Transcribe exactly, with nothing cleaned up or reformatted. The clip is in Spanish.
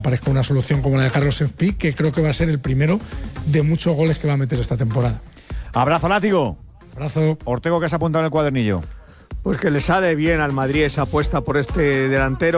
Parezca una solución como la de Carlos Espí, que creo que va a ser el primero de muchos goles que va a meter esta temporada. Abrazo, Látigo. Abrazo. Ortego, ¿qué has apuntado en el cuadernillo? Pues que le sale bien al Madrid esa apuesta por este delantero.